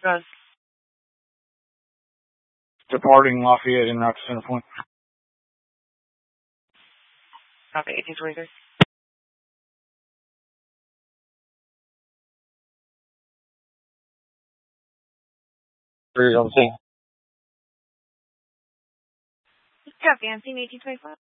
Rose. Departing Lafayette en route to Centerpoint. Copy, 1823. On the scene. Copy, I'm seeing 1824.